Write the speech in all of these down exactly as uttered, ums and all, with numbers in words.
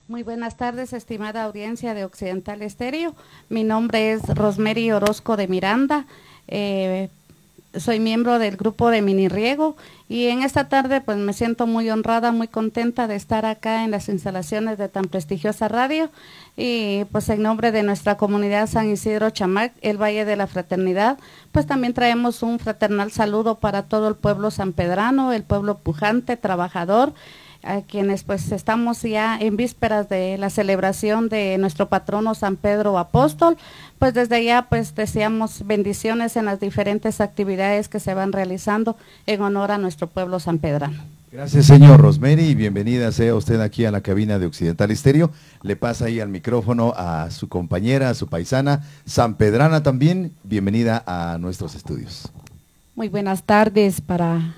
Muy buenas tardes, estimada audiencia de Occidental Estéreo. Mi nombre es Rosemary Orozco de Miranda. Eh, soy miembro del grupo de Mini Riego y en esta tarde pues me siento muy honrada, muy contenta de estar acá en las instalaciones de tan prestigiosa radio y pues en nombre de nuestra comunidad San Isidro Chamac, el Valle de la Fraternidad, pues también traemos un fraternal saludo para todo el pueblo sanpedrano, el pueblo pujante, trabajador, a quienes pues estamos ya en vísperas de la celebración de nuestro patrono San Pedro Apóstol. Pues desde ya pues deseamos bendiciones en las diferentes actividades que se van realizando en honor a nuestro pueblo sanpedrano. Gracias, señor Rosemary, y bienvenida sea usted aquí a la cabina de Occidental Estéreo. Le pasa ahí al micrófono a su compañera, a su paisana, sanpedrana también. Bienvenida a nuestros estudios. Muy buenas tardes para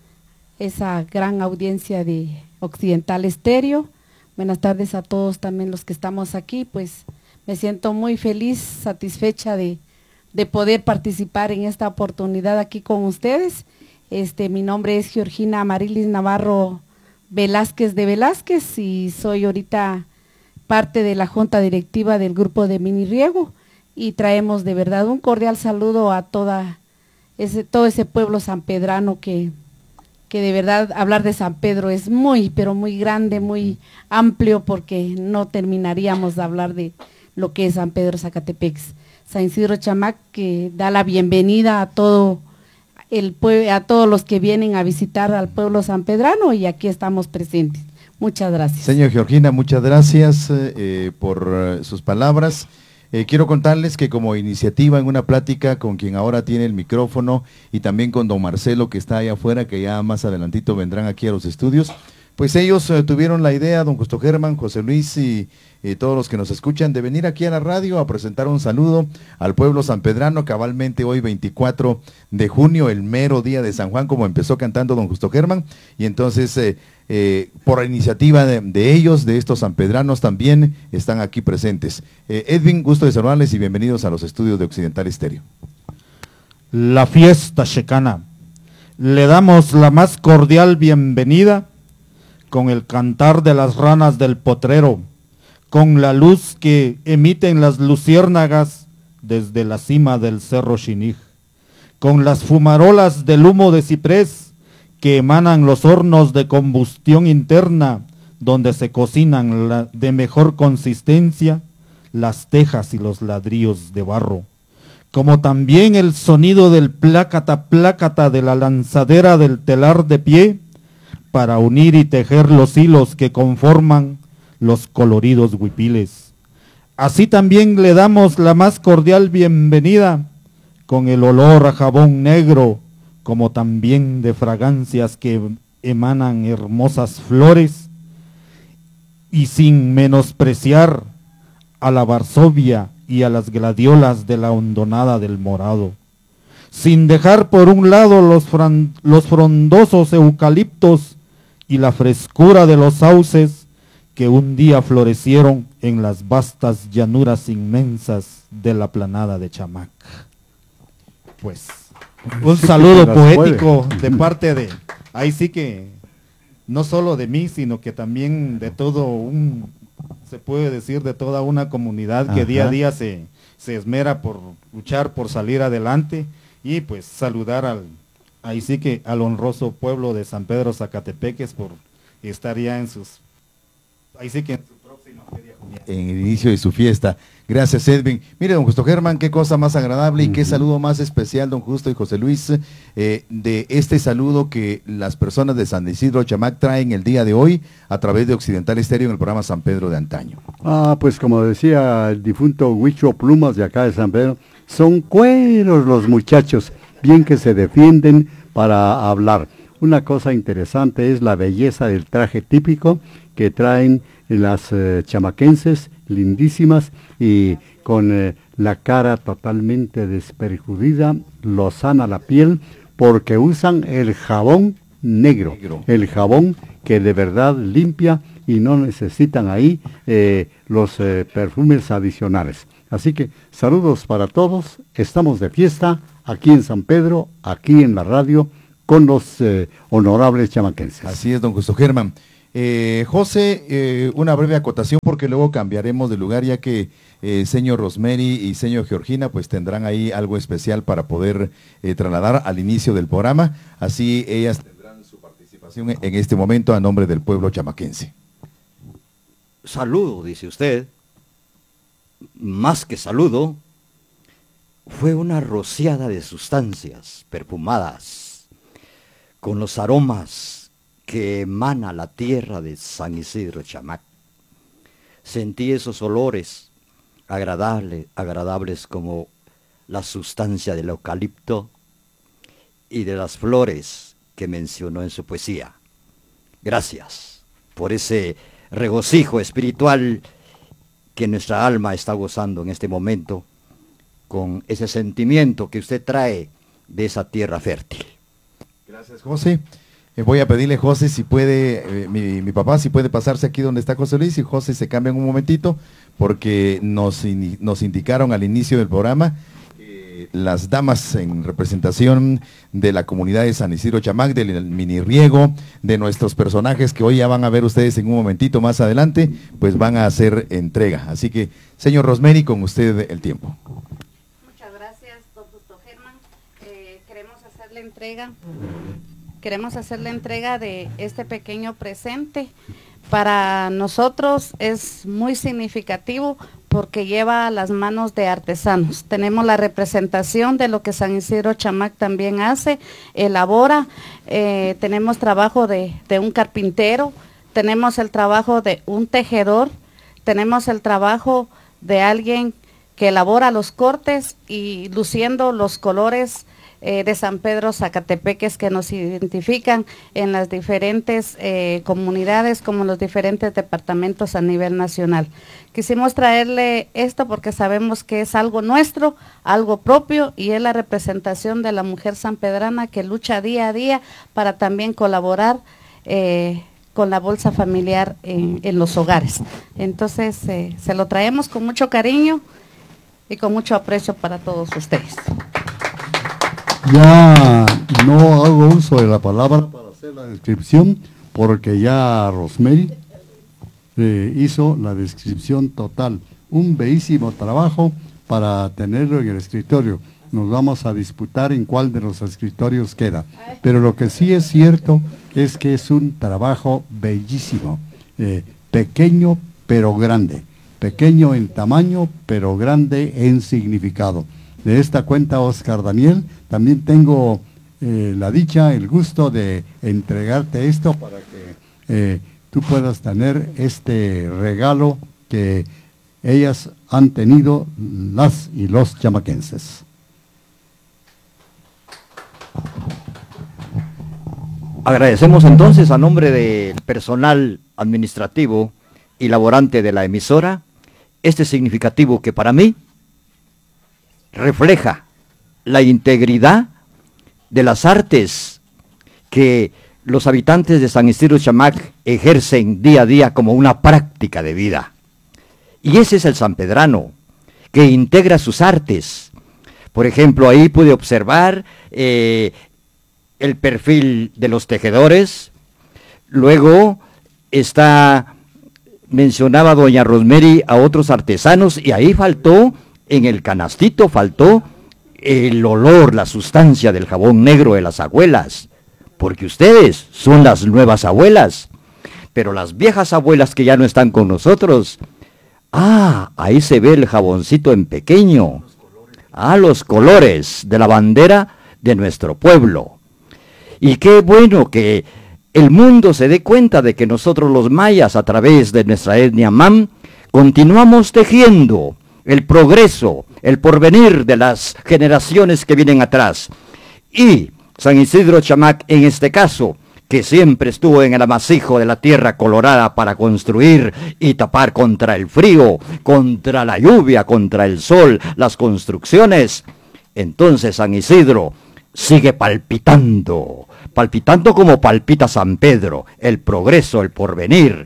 esa gran audiencia de Occidental Estéreo. Buenas tardes a todos también los que estamos aquí, pues me siento muy feliz, satisfecha de, de poder participar en esta oportunidad aquí con ustedes. Este, mi nombre es Georgina Amarilis Navarro Velázquez de Velázquez y soy ahorita parte de la junta directiva del grupo de Mini Riego y traemos de verdad un cordial saludo a toda ese, todo ese pueblo sanpedrano que que de verdad hablar de San Pedro es muy, pero muy grande, muy amplio, porque no terminaríamos de hablar de lo que es San Pedro Zacatepec. San Isidro Chamac, que da la bienvenida a todo el a todos los que vienen a visitar al pueblo sanpedrano y aquí estamos presentes. Muchas gracias. Señor Georgina, muchas gracias eh, por uh, sus palabras. Eh, quiero contarles que como iniciativa en una plática con quien ahora tiene el micrófono y también con don Marcelo que está allá afuera, que ya más adelantito vendrán aquí a los estudios, pues ellos eh, tuvieron la idea, don Justo Germán, José Luis y, y todos los que nos escuchan, de venir aquí a la radio a presentar un saludo al pueblo sanpedrano, cabalmente hoy veinticuatro de junio, el mero día de San Juan, como empezó cantando don Justo Germán, y entonces eh, eh, por iniciativa de, de ellos, de estos sanpedranos también, están aquí presentes. Eh, Edwin, gusto de saludarles y bienvenidos a los estudios de Occidental Estéreo. La fiesta checana, le damos la más cordial bienvenida con el cantar de las ranas del potrero, con la luz que emiten las luciérnagas desde la cima del cerro Xinig, con las fumarolas del humo de ciprés que emanan los hornos de combustión interna, donde se cocinan la, de mejor consistencia las tejas y los ladrillos de barro, como también el sonido del plácata plácata de la lanzadera del telar de pie, para unir y tejer los hilos que conforman los coloridos huipiles. Así también le damos la más cordial bienvenida con el olor a jabón negro, como también de fragancias que emanan hermosas flores, y sin menospreciar a la Varsovia y a las gladiolas de la hondonada del Morado, sin dejar por un lado los, fran, los frondosos eucaliptos y la frescura de los sauces que un día florecieron en las vastas llanuras inmensas de la planada de Chamac. Pues, un saludo poético de parte de, ahí sí que, no solo de mí, sino que también de todo un, se puede decir, de toda una comunidad que Ajá. día a día se, se esmera por luchar, por salir adelante, y pues saludar al, ahí sí que al honroso pueblo de San Pedro Zacatepeques por estar ya en sus, ahí sí que en su próxima feria juniana. En el inicio de su fiesta. Gracias, Edwin. Mire, don Justo Germán, qué cosa más agradable y uh-huh. qué saludo más especial, don Justo y José Luis, eh, de este saludo que las personas de San Isidro Chamac traen el día de hoy a través de Occidental Estéreo en el programa San Pedro de antaño. Ah, pues como decía el difunto Huicho Plumas de acá de San Pedro, son cueros los muchachos, bien que se defienden para hablar. Una cosa interesante es la belleza del traje típico que traen las eh, chamaquenses, lindísimas y con eh, la cara totalmente desperjudida, lozana la piel, porque usan el jabón negro, negro, el jabón que de verdad limpia y no necesitan ahí eh, los eh, perfumes adicionales. Así que saludos para todos, estamos de fiesta aquí en San Pedro, aquí en la radio, con los eh, honorables chamaquenses. Así es, don Justo Germán. Eh, José, eh, una breve acotación porque luego cambiaremos de lugar, ya que eh, señor Rosemary y señor Georgina pues tendrán ahí algo especial para poder eh, trasladar al inicio del programa. Así ellas tendrán su participación en este momento a nombre del pueblo chamaquense. Saludo, dice usted. Más que saludo, fue una rociada de sustancias perfumadas con los aromas que emana la tierra de San Isidro Chamac. Sentí esos olores agradables, agradables como la sustancia del eucalipto y de las flores que mencionó en su poesía. Gracias por ese regocijo espiritual que nuestra alma está gozando en este momento con ese sentimiento que usted trae de esa tierra fértil. Gracias, José. Eh, voy a pedirle, José, si puede, eh, mi, mi papá, si puede pasarse aquí donde está José Luis, y José se cambia en un momentito, porque nos, in, nos indicaron al inicio del programa eh, las damas en representación de la comunidad de San Isidro Chamac, del mini riego, de nuestros personajes que hoy ya van a ver ustedes en un momentito más adelante, pues van a hacer entrega. Así que, señor Rosemary, con usted el tiempo. Muchas gracias, don Justo Germán. Eh, queremos hacer la entrega. Queremos hacer la entrega de este pequeño presente. Para nosotros es muy significativo porque lleva a las manos de artesanos. Tenemos la representación de lo que San Isidro Chamac también hace, elabora. Eh, tenemos trabajo de, de un carpintero, tenemos el trabajo de un tejedor, tenemos el trabajo de alguien que elabora los cortes y luciendo los colores Eh, de San Pedro Zacatepeques que nos identifican en las diferentes eh, comunidades como los diferentes departamentos a nivel nacional. Quisimos traerle esto porque sabemos que es algo nuestro, algo propio, y es la representación de la mujer sanpedrana que lucha día a día para también colaborar eh, con la bolsa familiar en, en los hogares. Entonces eh, se lo traemos con mucho cariño y con mucho aprecio para todos ustedes. Ya no hago uso de la palabra para hacer la descripción, porque ya Rosemary eh, hizo la descripción total. Un bellísimo trabajo para tenerlo en el escritorio. Nos vamos a disputar en cuál de los escritorios queda. Pero lo que sí es cierto es que es un trabajo bellísimo, eh, pequeño pero grande, pequeño en tamaño pero grande en significado. De esta cuenta, Oscar Daniel, también tengo eh, la dicha, el gusto de entregarte esto para que eh, tú puedas tener este regalo que ellas han tenido, las y los chamaquenses. Agradecemos entonces a nombre del personal administrativo y laborante de la emisora este significativo que para mí refleja la integridad de las artes que los habitantes de San Isidro Chamac ejercen día a día como una práctica de vida. Y ese es el sanpedrano, que integra sus artes. Por ejemplo, ahí pude observar eh, el perfil de los tejedores. Luego está, mencionaba doña Rosemary a otros artesanos, y ahí faltó, en el canastito faltó el olor, la sustancia del jabón negro de las abuelas, porque ustedes son las nuevas abuelas, pero las viejas abuelas que ya no están con nosotros, ah, ahí se ve el jaboncito en pequeño, ah, los colores de la bandera de nuestro pueblo. Y qué bueno que el mundo se dé cuenta de que nosotros los mayas, a través de nuestra etnia Mam, continuamos tejiendo el progreso, el porvenir de las generaciones que vienen atrás. Y San Isidro Chamac, en este caso, que siempre estuvo en el amasijo de la tierra colorada para construir y tapar contra el frío, contra la lluvia, contra el sol, las construcciones, entonces San Isidro sigue palpitando, palpitando como palpita San Pedro, el progreso, el porvenir.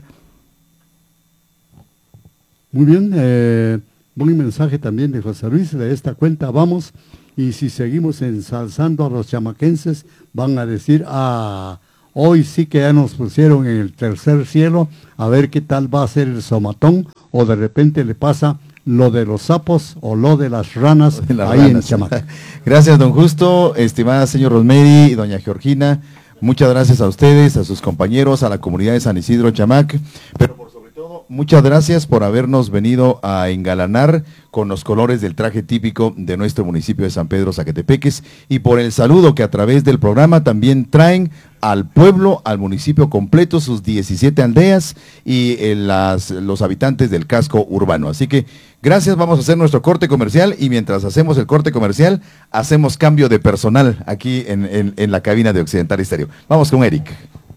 Muy bien, eh, buen mensaje también de José Luis. De esta cuenta vamos, y si seguimos ensalzando a los chamaquenses, van a decir, ah, Hoy sí que ya nos pusieron en el tercer cielo, a ver qué tal va a ser el somatón, o de repente le pasa lo de los sapos o lo de las ranas de las ahí ranas. en Chamac. Gracias, don Justo, estimada señor Rosemary y doña Georgina. Muchas gracias a ustedes, a sus compañeros, a la comunidad de San Isidro Chamac, pero por sobre todo, muchas gracias por habernos venido a engalanar con los colores del traje típico de nuestro municipio de San Pedro Zacatepeques y por el saludo que a través del programa también traen al pueblo, al municipio completo, sus diecisiete aldeas y eh, las, los habitantes del casco urbano. Así que gracias, vamos a hacer nuestro corte comercial y mientras hacemos el corte comercial, hacemos cambio de personal aquí en, en, en la cabina de Occidental Estéreo. Vamos con Eric.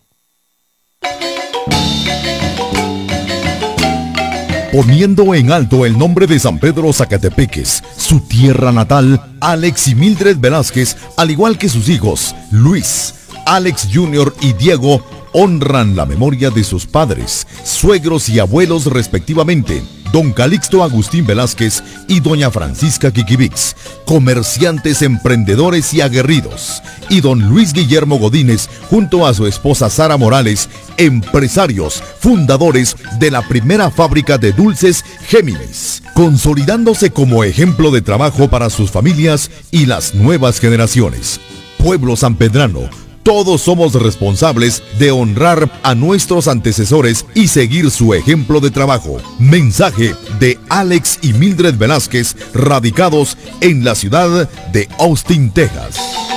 Poniendo en alto el nombre de San Pedro Zacatepeques, su tierra natal, Alex y Mildred Velázquez, al igual que sus hijos, Luis, Alex junior y Diego, honran la memoria de sus padres, suegros y abuelos respectivamente, don Calixto Agustín Velázquez y doña Francisca Kikivix, comerciantes, emprendedores y aguerridos, y don Luis Guillermo Godínez, junto a su esposa Sara Morales, empresarios, fundadores de la primera fábrica de dulces Géminis, consolidándose como ejemplo de trabajo para sus familias y las nuevas generaciones. Pueblo sanpedrano, todos somos responsables de honrar a nuestros antecesores y seguir su ejemplo de trabajo. Mensaje de Alex y Mildred Velázquez, radicados en la ciudad de Austin, Texas.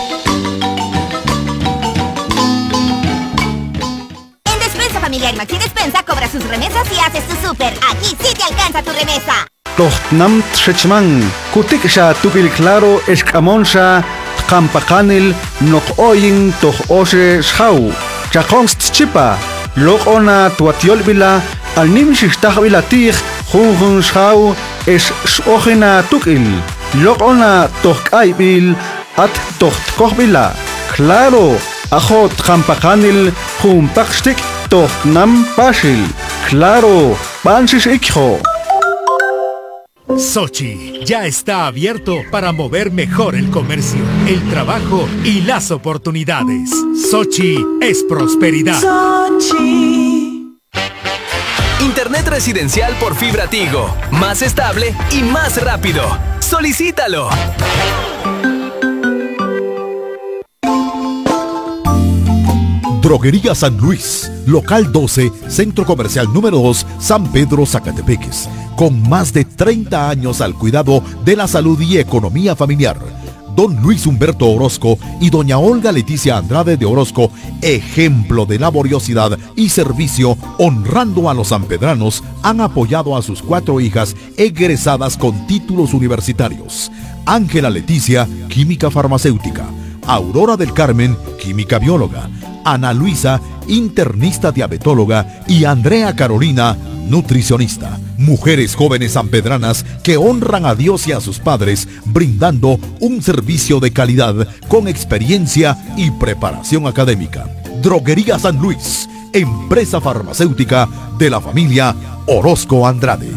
En Despensa Familiar Maxi Despensa cobra sus remesas y haces tu súper. Aquí sí te alcanza tu remesa. Tohnam Trechman, Kutikisha Tupil Claro, Escamonsha, Kampakanil, Nok Oyin, Toh Ose Schau, Chakonst Chipa, Lokona Tuatiolvila, Alnimshichtahvila Tich, Hunhun Schau, Es Shogena Tukil, Lokona Toh Kaibil, At Toh Kohvila, Claro, Ajot Kampakanil, Humpakstik, Toh Nam Pashil, Claro, Banshish Ikho. Sochi ya está abierto para mover mejor el comercio, el trabajo y las oportunidades. Sochi es prosperidad. Sochi. Internet residencial por fibra Tigo, más estable y más rápido. ¡Solicítalo! Droguería San Luis, local doce, centro comercial número dos, San Pedro Zacatepeques, con más de treinta años al cuidado de la salud y economía familiar. Don Luis Humberto Orozco y doña Olga Leticia Andrade de Orozco, ejemplo de laboriosidad y servicio, honrando a los sanpedranos, han apoyado a sus cuatro hijas egresadas con títulos universitarios. Ángela Leticia, química farmacéutica; Aurora del Carmen, química bióloga; Ana Luisa, internista diabetóloga; y Andrea Carolina, nutricionista. Mujeres jóvenes sanpedranas que honran a Dios y a sus padres, brindando un servicio de calidad con experiencia y preparación académica. Droguería San Luis, empresa farmacéutica de la familia Orozco Andrade.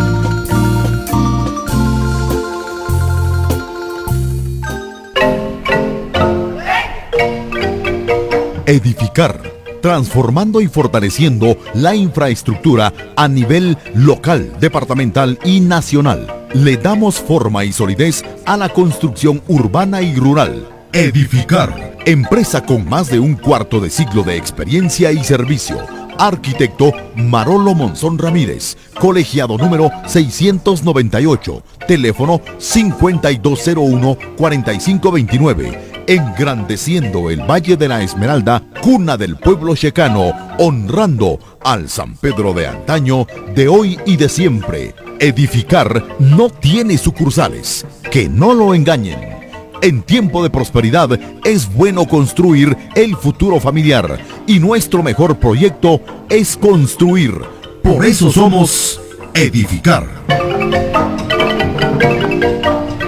Edificar, transformando y fortaleciendo la infraestructura a nivel local, departamental y nacional. Le damos forma y solidez a la construcción urbana y rural. Edificar, empresa con más de un cuarto de siglo de experiencia y servicio. Arquitecto Marolo Monzón Ramírez, colegiado número seiscientos noventa y ocho, teléfono cincuenta y dos cero uno, cuarenta y cinco veintinueve. Engrandeciendo el Valle de la Esmeralda, cuna del pueblo checano, honrando al San Pedro de antaño, de hoy y de siempre. Edificar no tiene sucursales, que no lo engañen. En tiempo de prosperidad es bueno construir el futuro familiar, y nuestro mejor proyecto es construir. Por eso somos Edificar.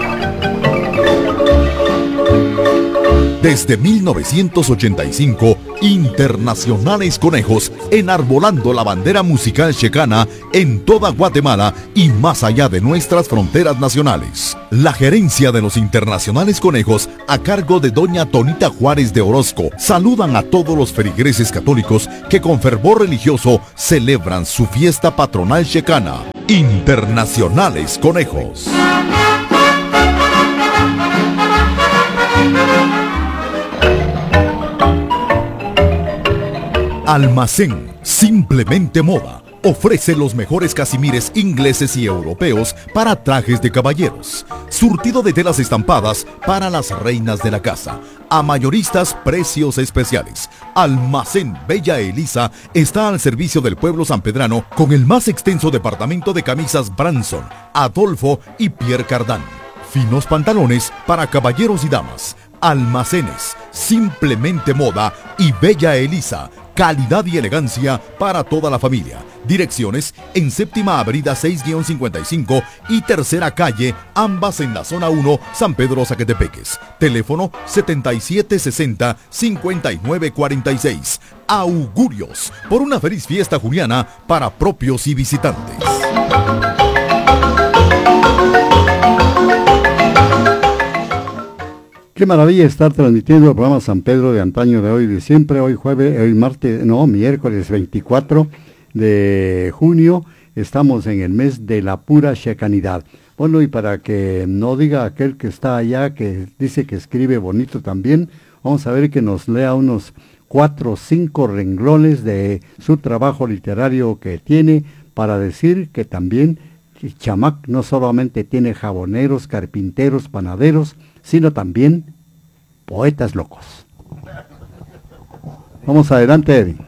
Desde mil novecientos ochenta y cinco, Internacionales Conejos, enarbolando la bandera musical checana en toda Guatemala y más allá de nuestras fronteras nacionales. La gerencia de los Internacionales Conejos, a cargo de doña Tonita Juárez de Orozco, saludan a todos los feligreses católicos que con fervor religioso celebran su fiesta patronal checana. Internacionales Conejos. Almacén Simplemente Moda ofrece los mejores casimires ingleses y europeos para trajes de caballeros. Surtido de telas estampadas para las reinas de la casa. A mayoristas, precios especiales. Almacén Bella Elisa está al servicio del pueblo sanpedrano con el más extenso departamento de camisas Branson, Adolfo y Pierre Cardin. Finos pantalones para caballeros y damas. Almacenes Simplemente Moda y Bella Elisa. Calidad y elegancia para toda la familia. Direcciones en Séptima Avenida seis cincuenta y cinco y Tercera Calle, ambas en la zona uno, San Pedro Zacatepeques. Teléfono setenta y siete sesenta, cincuenta y nueve cuarenta y seis. Augurios por una feliz fiesta juliana para propios y visitantes. Qué maravilla estar transmitiendo el programa San Pedro de antaño, de hoy, de siempre, hoy jueves, hoy martes, no, miércoles veinticuatro de junio, estamos en el mes de la pura checanidad. Bueno, y para que no diga aquel que está allá, que dice que escribe bonito también, vamos a ver que nos lea unos cuatro o cinco renglones de su trabajo literario que tiene, para decir que también Chamac no solamente tiene jaboneros, carpinteros, panaderos, sino también poetas locos. Vamos adelante, Edwin.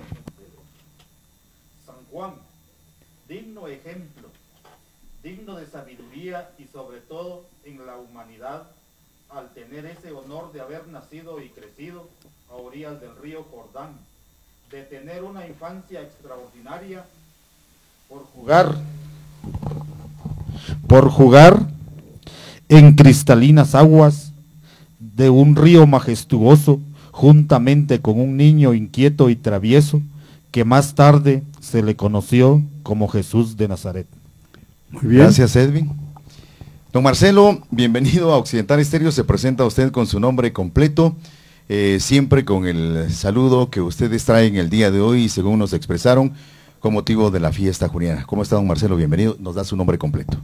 San Juan, digno ejemplo, digno de sabiduría y sobre todo en la humanidad, al tener ese honor de haber nacido y crecido a orillas del río Jordán, de tener una infancia extraordinaria por jugar, por jugar en cristalinas aguas de un río majestuoso, juntamente con un niño inquieto y travieso, que más tarde se le conoció como Jesús de Nazaret. Muy bien. Gracias, Edwin. Don Marcelo, bienvenido a Occidental Estéreo. Se presenta usted con su nombre completo, eh, siempre con el saludo que ustedes traen el día de hoy, según nos expresaron, con motivo de la fiesta juliana. ¿Cómo está, don Marcelo? Bienvenido. Nos da su nombre completo.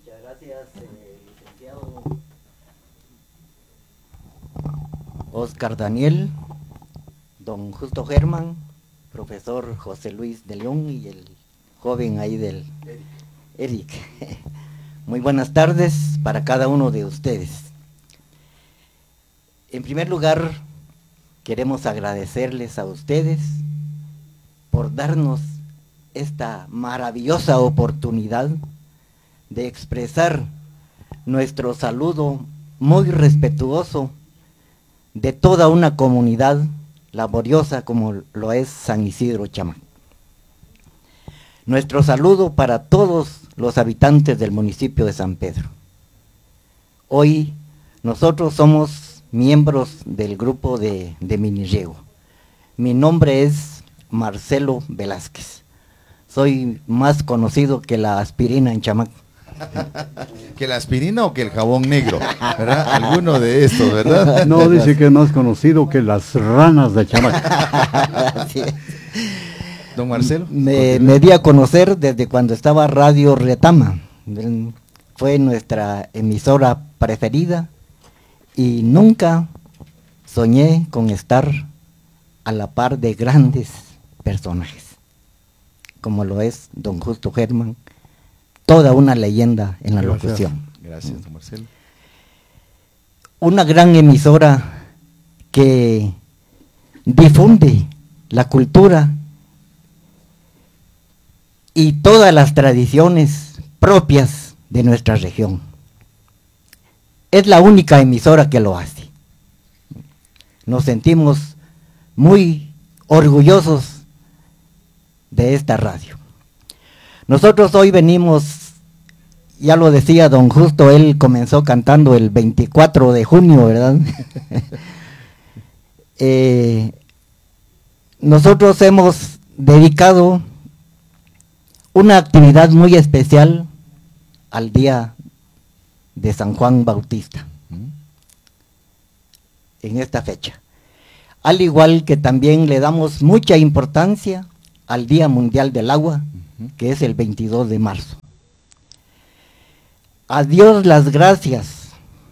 Oscar Daniel, don Justo Germán, profesor José Luis de León y el joven ahí del Eric. Muy buenas tardes para cada uno de ustedes. En primer lugar, queremos agradecerles a ustedes por darnos esta maravillosa oportunidad de expresar nuestro saludo muy respetuoso de toda una comunidad laboriosa como lo es San Isidro Chamac. Nuestro saludo para todos los habitantes del municipio de San Pedro. Hoy nosotros somos miembros del grupo de, de Miniriego. Mi nombre es Marcelo Velázquez. Soy más conocido que la aspirina en Chamac. ¿Que la aspirina o que el jabón negro? ¿Verdad? Alguno de estos, ¿verdad? No, dice que es más conocido que las ranas de Chamac. Sí. Don Marcelo. Me, me di a conocer desde cuando estaba Radio Retama. Fue nuestra emisora preferida y nunca soñé con estar a la par de grandes personajes, como lo es don Justo Germán, toda una leyenda en la Gracias. locución. Gracias, don Marcelo. Una gran emisora que difunde la cultura y todas las tradiciones propias de nuestra región. Es la única emisora que lo hace. Nos sentimos muy orgullosos de esta radio. Nosotros hoy venimos, ya lo decía don Justo, él comenzó cantando el veinticuatro de junio, ¿verdad? eh, nosotros hemos dedicado una actividad muy especial al día de San Juan Bautista, en esta fecha. Al igual que también le damos mucha importancia al Día Mundial del Agua, que es el veintidós de marzo. A Dios las gracias,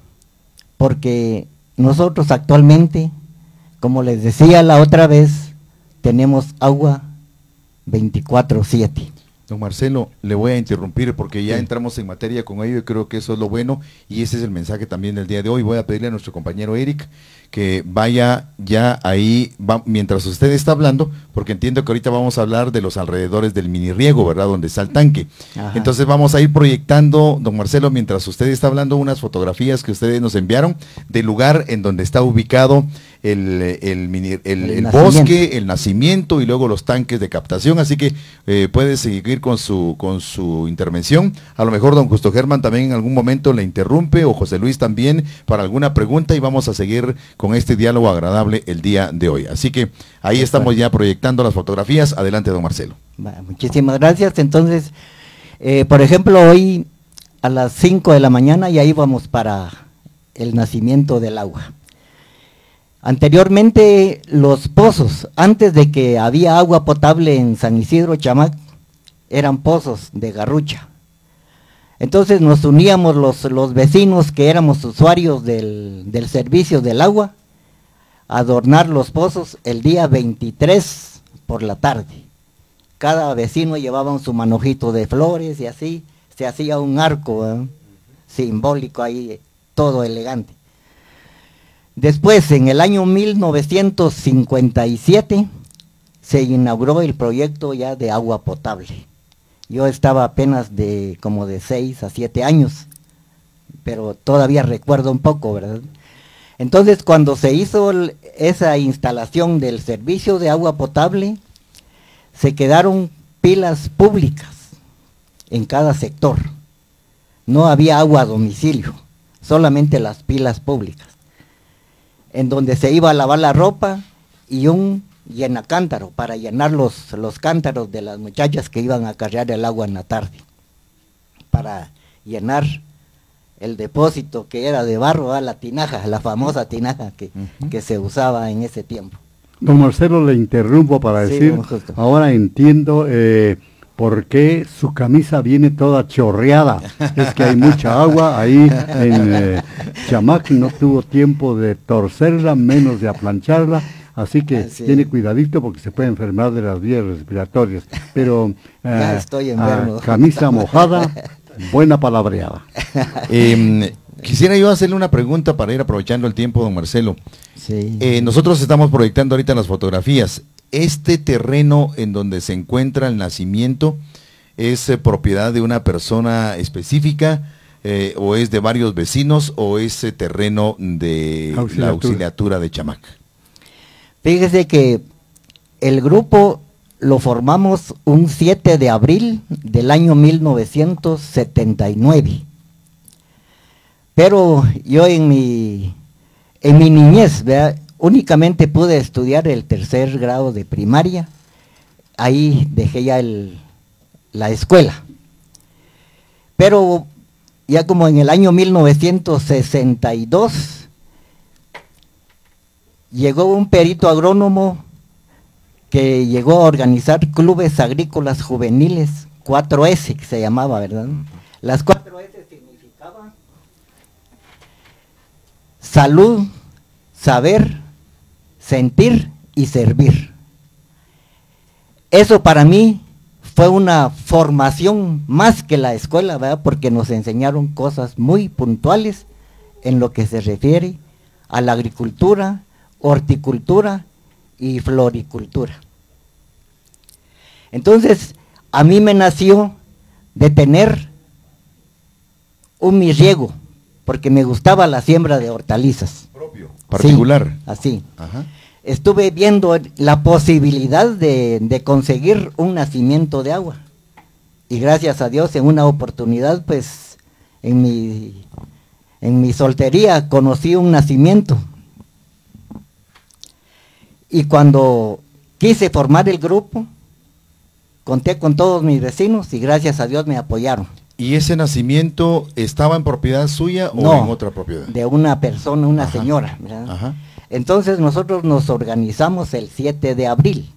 porque nosotros actualmente, como les decía la otra vez, tenemos agua veinticuatro siete. Don Marcelo, le voy a interrumpir porque ya Sí. entramos en materia con ello y creo que eso es lo bueno y ese es el mensaje también del día de hoy. Voy a pedirle a nuestro compañero Eric que vaya ya ahí, va, mientras usted está hablando, porque entiendo que ahorita vamos a hablar de los alrededores del mini riego, ¿verdad? Donde está el tanque. Ajá. Entonces vamos a ir proyectando, don Marcelo, mientras usted está hablando, unas fotografías que ustedes nos enviaron del lugar en donde está ubicado el, el, mini, el, El el nacimiento. bosque, el nacimiento y luego los tanques de captación, así que eh, puede seguir con su con su intervención. A lo mejor don Justo Germán también en algún momento le interrumpe, o José Luis también, para alguna pregunta, y vamos a seguir con este diálogo agradable el día de hoy. Así que ahí estamos ya proyectando las fotografías. Adelante, don Marcelo. Bueno, muchísimas gracias. Entonces, eh, por ejemplo, hoy a las cinco de la mañana ya íbamos para el nacimiento del agua. Anteriormente los pozos, antes de que había agua potable en San Isidro Chamac, eran pozos de garrucha. Entonces nos uníamos los, los vecinos que éramos usuarios del, del servicio del agua, a adornar los pozos el día veintitrés por la tarde. Cada vecino llevaba su manojito de flores y así se hacía un arco, ¿eh? Simbólico ahí, todo elegante. Después, en el año mil novecientos cincuenta y siete, se inauguró el proyecto ya de agua potable. Yo estaba apenas de como de seis a siete años, pero todavía recuerdo un poco, ¿verdad? Entonces, cuando se hizo el, esa instalación del servicio de agua potable, se quedaron pilas públicas en cada sector. No había agua a domicilio, solamente las pilas públicas, en donde se iba a lavar la ropa y un llenacántaro para llenar los, los cántaros de las muchachas que iban a cargar el agua en la tarde, para llenar el depósito que era de barro, a la tinaja, la famosa tinaja que, uh-huh. que se usaba en ese tiempo. Don Marcelo, le interrumpo para Sí, decir, don Justo. ahora entiendo eh, por qué su camisa viene toda chorreada. Es que hay mucha agua ahí en eh, Chamac, no tuvo tiempo de torcerla, menos de aplancharla, así que Así. tiene cuidadito porque se puede enfermar de las vías respiratorias. Pero Ya eh, estoy enfermo. ah, camisa mojada, buena palabreada. Eh, quisiera yo hacerle una pregunta para ir aprovechando el tiempo, don Marcelo. Sí. Eh, nosotros estamos proyectando ahorita las fotografías. Este terreno en donde se encuentra el nacimiento es eh, propiedad de una persona específica, eh, o es de varios vecinos, o es eh, terreno de Auxiliatura. la auxiliatura de Chamac. Fíjese que el grupo lo formamos un siete de abril del año mil novecientos setenta y nueve. Pero yo en mi, en mi niñez, ¿verdad?, únicamente pude estudiar el tercer grado de primaria. Ahí dejé ya el, la escuela. Pero ya como en el año mil novecientos sesenta y dos, llegó un perito agrónomo que llegó a organizar clubes agrícolas juveniles, cuatro ese que se llamaba, ¿verdad? Las cuatro ese significaban salud, saber, sentir y servir. Eso para mí fue una formación más que la escuela, ¿verdad?, porque nos enseñaron cosas muy puntuales en lo que se refiere a la agricultura, horticultura y floricultura. Entonces, a mí me nació de tener un mi riego, porque me gustaba la siembra de hortalizas. Propio. Particular. Sí, así. Ajá. Estuve viendo la posibilidad de, de conseguir un nacimiento de agua. Y gracias a Dios, en una oportunidad, pues, en mi, en mi soltería conocí un nacimiento. Y cuando quise formar el grupo, conté con todos mis vecinos y gracias a Dios me apoyaron. ¿Y ese nacimiento estaba en propiedad suya o No, en otra propiedad? De una persona, una Ajá. señora, ¿verdad? Ajá. Entonces nosotros nos organizamos el siete de abril.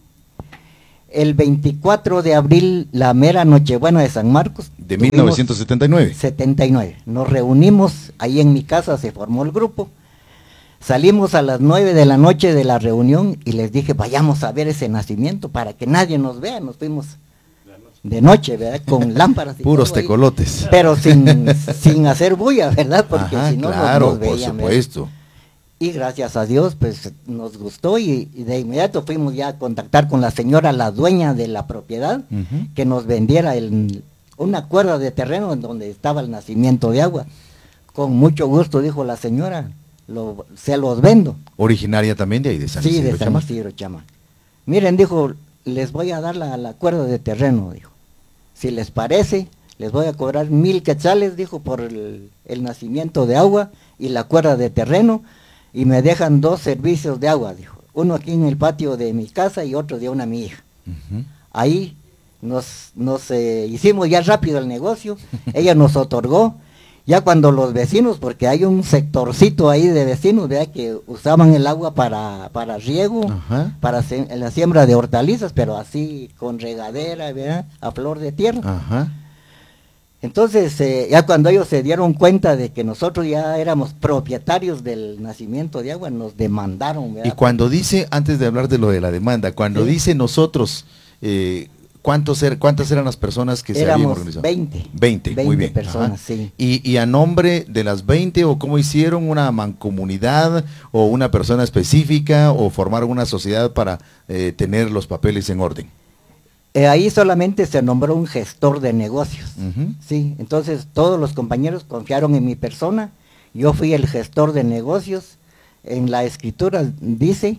El veinticuatro de abril, la mera Nochebuena de San Marcos. De mil novecientos setenta y nueve. setenta y nueve. Nos reunimos, ahí en mi casa se formó el grupo. Salimos a las nueve de la noche de la reunión y les dije, vayamos a ver ese nacimiento para que nadie nos vea. Nos fuimos de noche, ¿verdad? Con lámparas y Puros todo ahí. tecolotes. Pero sin, sin hacer bulla, ¿verdad? Porque Ajá, si no, no claro, nos veían, por ¿verdad? supuesto. Y gracias a Dios, pues nos gustó y, y de inmediato fuimos ya a contactar con la señora, la dueña de la propiedad, Ujú. que nos vendiera el, una cuerda de terreno en donde estaba el nacimiento de agua. Con mucho gusto, dijo la señora, lo, se los vendo. Originaria también de ahí, de San Sí, Isidro de San Chamac. Isidro Chamac. Miren, dijo, les voy a dar la, la cuerda de terreno, dijo. Si les parece, les voy a cobrar mil quetzales, dijo, por el, el nacimiento de agua y la cuerda de terreno, y me dejan dos servicios de agua, dijo. Uno aquí en el patio de mi casa y otro de una mi hija. Ujú. Ahí nos, nos eh, hicimos ya rápido el negocio, ella nos otorgó, ya cuando los vecinos, porque hay un sectorcito ahí de vecinos, ¿verdad? Que usaban el agua para, para riego, Ajá. para se- la siembra de hortalizas, pero así con regadera, ¿verdad? A flor de tierra. Ajá. Entonces, eh, ya cuando ellos se dieron cuenta de que nosotros ya éramos propietarios del nacimiento de agua, nos demandaron, ¿verdad? Y cuando dice, antes de hablar de lo de la demanda, cuando Sí. dice nosotros, eh, ¿cuántos er- ¿cuántas eran las personas que se habían Éramos organizado? veinte. veinte, muy veinte bien. personas, Ajá. sí. Y, y a nombre de las veinte, o cómo hicieron una mancomunidad, o una persona específica, o formaron una sociedad para eh, tener los papeles en orden. Eh, ahí solamente se nombró un gestor de negocios. Ujú. Sí, entonces todos los compañeros confiaron en mi persona, yo fui el gestor de negocios, en la escritura dice,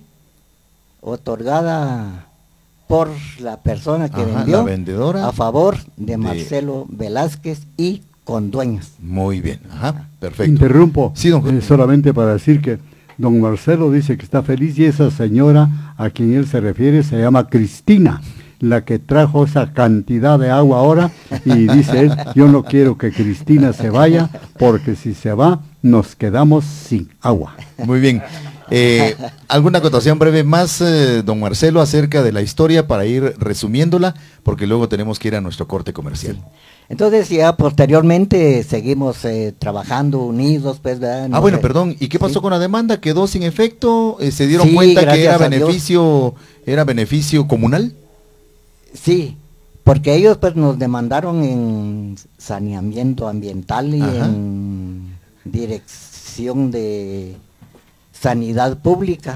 otorgada por la persona que Ajá, vendió, la vendedora a favor de de- Marcelo Velázquez y con dueños. Muy bien, ajá, perfecto. Interrumpo, Sí, don Jorge. eh, solamente para decir que don Marcelo dice que está feliz y esa señora a quien él se refiere se llama Cristina, la que trajo esa cantidad de agua ahora, y dice él, yo no quiero que Cristina se vaya porque si se va nos quedamos sin agua. Muy bien. Eh, ¿Alguna acotación breve más, eh, don Marcelo, acerca de la historia para ir resumiéndola? Porque luego tenemos que ir a nuestro corte comercial. Entonces ya posteriormente seguimos eh, trabajando unidos, pues, ¿verdad? Ah, Nos bueno, re- perdón. ¿Y qué pasó sí. con la demanda? ¿Quedó sin efecto? Eh, ¿Se dieron Sí, cuenta que gracias era a Dios. beneficio, era beneficio comunal? Sí, porque ellos pues nos demandaron en saneamiento ambiental y Ajá. en dirección de sanidad pública.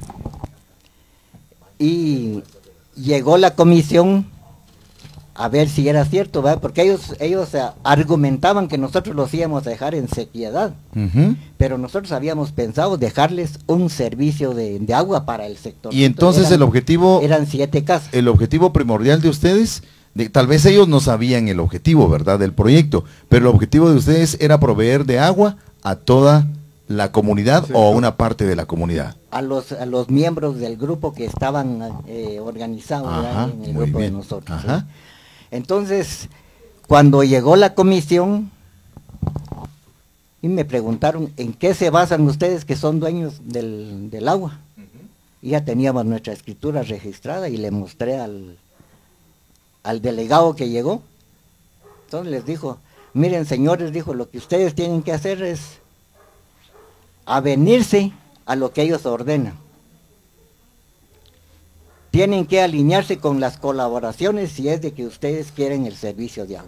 Y llegó la comisión a ver si era cierto, ¿verdad? Porque ellos ellos eh, argumentaban que nosotros los íbamos a dejar en sequedad, Ujú. pero nosotros habíamos pensado dejarles un servicio de, de agua para el sector. Y entonces el objetivo, Eran siete casas. el objetivo primordial de ustedes, de- tal vez ellos no sabían el objetivo, ¿verdad?, del proyecto, pero el objetivo de ustedes era proveer de agua a toda la comunidad o a una parte de la comunidad. a los a los miembros del grupo que estaban eh, organizados, ¿verdad? Ajá, en el muy grupo bien. de nosotros. Ajá. ¿sí? Entonces, cuando llegó la comisión y me preguntaron en qué se basan ustedes que son dueños del, del agua. Y ya teníamos nuestra escritura registrada y le mostré al, al delegado que llegó. Entonces les dijo, miren señores, dijo, lo que ustedes tienen que hacer es avenirse a lo que ellos ordenan. Tienen que alinearse con las colaboraciones si es de que ustedes quieren el servicio de agua.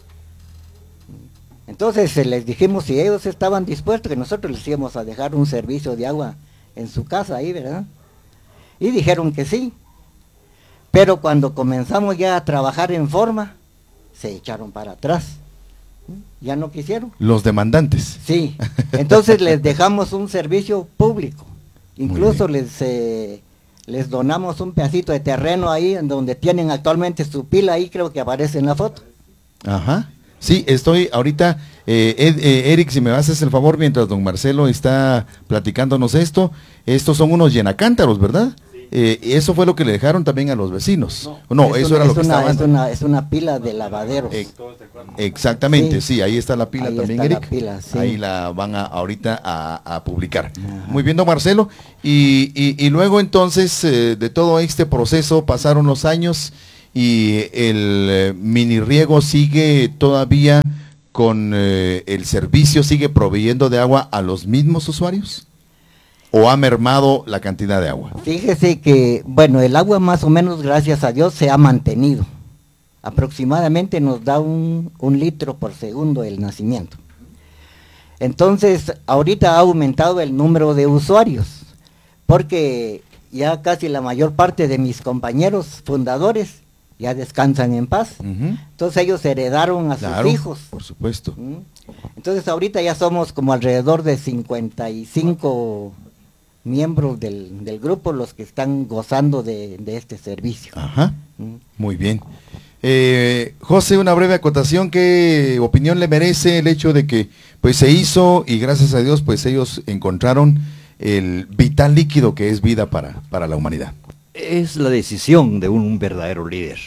Entonces eh, les dijimos si ellos estaban dispuestos, que nosotros les íbamos a dejar un servicio de agua en su casa ahí, ¿verdad? Y dijeron que sí. Pero cuando comenzamos ya a trabajar en forma, se echaron para atrás. Ya no quisieron. Los demandantes. Sí, entonces les dejamos un servicio público. Incluso les eh, les donamos un pedacito de terreno ahí en donde tienen actualmente su pila, ahí creo que aparece en la foto. Ajá. Sí, estoy ahorita, eh, Ed- eh, Eric, si me haces el favor, mientras don Marcelo está platicándonos esto, estos son unos llenacántaros, ¿verdad? Eh, eso fue lo que le dejaron también a los vecinos. No, no es eso una, era lo es que una, estaba. es una, es una pila de lavaderos. Eh, exactamente, sí. Sí. ahí está la pila Ahí también, está la Eric. pila, sí. Ahí la van a, ahorita a, a publicar. Ajá. Muy bien, don Marcelo. Y, y, y luego entonces eh, de todo este proceso pasaron los años y el eh, mini riego sigue todavía con eh, el servicio, sigue proveyendo de agua a los mismos usuarios. ¿O ha mermado la cantidad de agua? Fíjese que, bueno, el agua más o menos, gracias a Dios, se ha mantenido. Aproximadamente nos da un, un litro por segundo el nacimiento. Entonces, ahorita ha aumentado el número de usuarios, porque ya casi la mayor parte de mis compañeros fundadores ya descansan en paz. Uh-huh. Entonces ellos heredaron a claro, sus hijos. Por supuesto. ¿Mm? Entonces ahorita ya somos como alrededor de cincuenta y cinco miembros del, del grupo los que están gozando de, de este servicio. Ajá, ¿Mm? Muy bien. Eh, José, una breve acotación, ¿qué opinión le merece el hecho de que pues se hizo y gracias a Dios pues ellos encontraron el vital líquido que es vida para, para la humanidad? Es la decisión de un verdadero líder.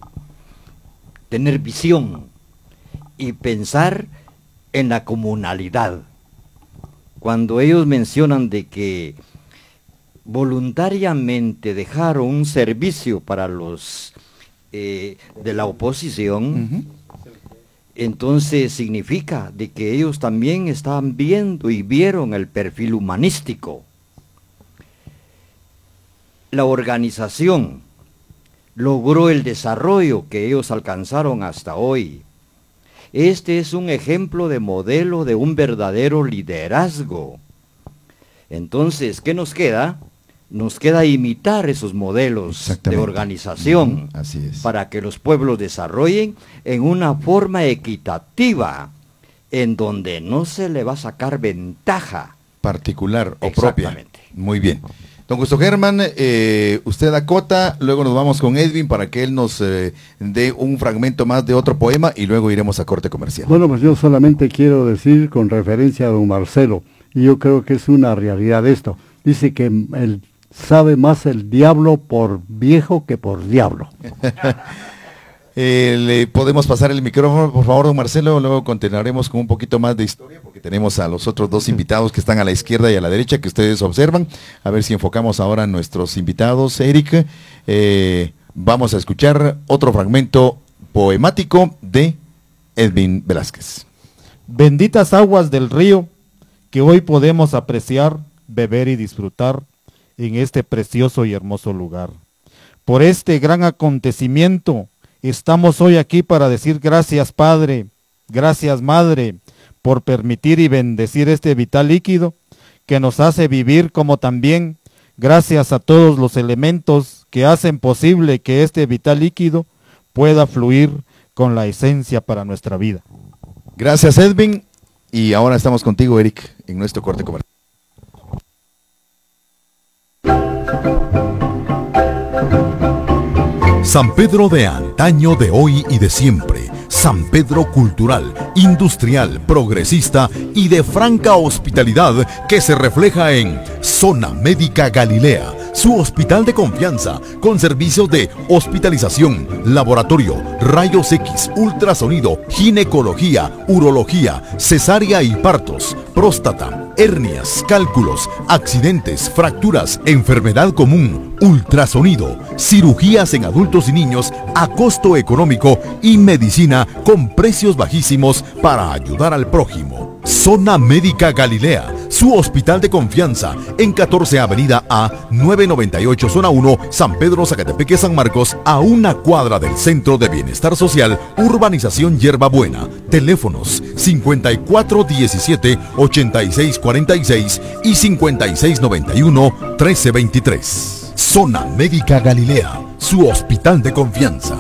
Tener visión y pensar en la comunalidad. Cuando ellos mencionan de que voluntariamente dejaron un servicio para los eh, de la oposición, uh-huh. entonces significa de que ellos también estaban viendo y vieron el perfil humanístico. La organización logró el desarrollo que ellos alcanzaron hasta hoy. Este es un ejemplo de modelo de un verdadero liderazgo. Entonces, ¿qué nos queda? Nos queda imitar esos modelos de organización uh-huh. Así es. Para que los pueblos desarrollen en una forma equitativa, en donde no se le va a sacar ventaja particular o propia. Muy bien. Don Gusto Germán, eh, usted acota, luego nos vamos con Edwin para que él nos eh, dé un fragmento más de otro poema y luego iremos a corte comercial. Bueno, pues yo solamente quiero decir con referencia a don Marcelo, y yo creo que es una realidad esto, dice que él sabe más el diablo por viejo que por diablo. Eh, le podemos pasar el micrófono, por favor, don Marcelo, luego continuaremos con un poquito más de historia, porque tenemos a los otros dos invitados que están a la izquierda y a la derecha, que ustedes observan. A ver si enfocamos ahora a nuestros invitados. Eric, eh, vamos a escuchar otro fragmento poemático de Edwin Velázquez. Benditas aguas del río que hoy podemos apreciar, beber y disfrutar en este precioso y hermoso lugar. Por este gran acontecimiento, estamos hoy aquí para decir gracias Padre, gracias Madre, por permitir y bendecir este vital líquido que nos hace vivir, como también gracias a todos los elementos que hacen posible que este vital líquido pueda fluir con la esencia para nuestra vida. Gracias Edwin, y ahora estamos contigo Eric en nuestro corte comercial. San Pedro de antaño, de hoy y de siempre. San Pedro cultural, industrial, progresista y de franca hospitalidad que se refleja en Zona Médica Galilea, su hospital de confianza con servicios de hospitalización, laboratorio, rayos X, ultrasonido, ginecología, urología, cesárea y partos, próstata, hernias, cálculos, accidentes, fracturas, enfermedad común, ultrasonido, cirugías en adultos y niños a costo económico y medicina con precios bajísimos para ayudar al prójimo. Zona Médica Galilea, su hospital de confianza en catorce Avenida A, novecientos noventa y ocho Zona uno, San Pedro, Zacatepeque, San Marcos, a una cuadra del Centro de Bienestar Social, Urbanización Yerba Buena. Teléfonos cincuenta y cuatro diecisiete, ochenta y seis cuarenta y seis y cincuenta y seis noventa y uno, trece veintitrés. Zona Médica Galilea, su hospital de confianza.